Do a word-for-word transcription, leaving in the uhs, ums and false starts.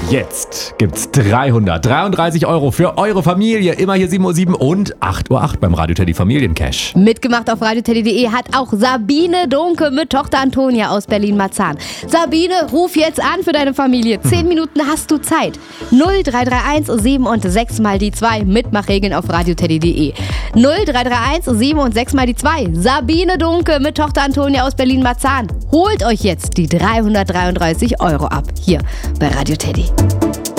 Jetzt gibt's dreihundertdreiunddreißig Euro für eure Familie. Immer hier sieben Uhr sieben und acht Uhr acht beim Radio Teddy Familiencash. Mitgemacht auf radioteddy punkt de hat auch Sabine Dunke mit Tochter Antonia aus Berlin-Marzahn. Sabine, ruf jetzt an für deine Familie. Zehn Minuten hast du Zeit. null drei drei eins sieben und sechs mal die zwei. Mitmachregeln auf radioteddy punkt de. null drei drei eins sieben und sechs mal die zwei. Sabine Dunke mit Tochter Antonia aus Berlin-Marzahn. Holt euch jetzt die dreihundertdreiunddreißig Euro ab. Hier bei Radio Teddy.